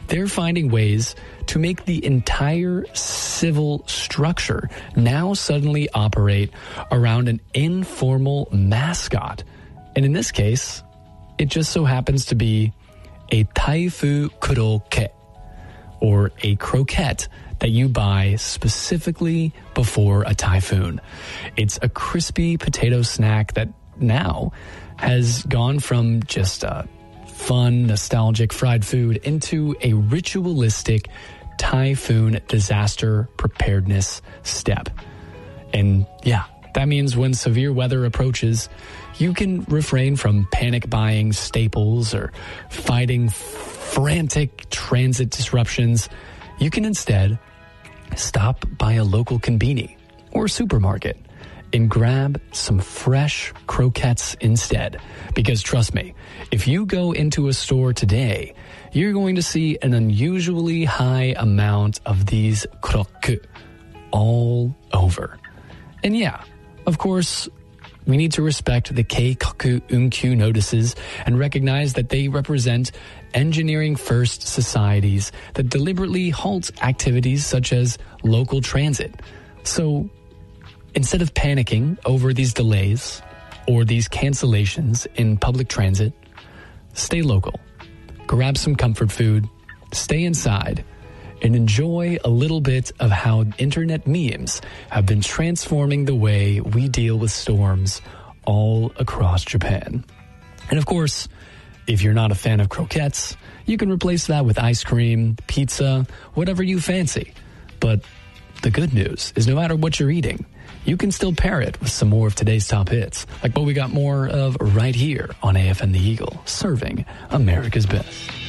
they're finding ways to make the entire civil structure now suddenly operate around an informal mascot. And in this case, it just so happens to be a taifu kroket, or a croquette that you buy specifically before a typhoon. It's a crispy potato snack that now has gone from just a fun, nostalgic fried food into a ritualistic typhoon disaster preparedness step. And yeah, that means when severe weather approaches, you can refrain from panic buying staples or fighting frantic transit disruptions. You can instead stop by a local conveni or supermarket and grab some fresh croquettes instead. Because trust me, if you go into a store today, you're going to see an unusually high amount of these croquettes all over. And yeah, of course, we need to respect the Keikaku Unkyu notices and recognize that they represent engineering-first societies that deliberately halt activities such as local transit. So instead of panicking over these delays or these cancellations in public transit, stay local, grab some comfort food, stay inside, and enjoy a little bit of how internet memes have been transforming the way we deal with storms all across Japan. And of course, if you're not a fan of croquettes, you can replace that with ice cream, pizza, whatever you fancy. But the good news is no matter what you're eating, you can still pair it with some more of today's top hits, like what we got more of right here on AFN The Eagle, serving America's best.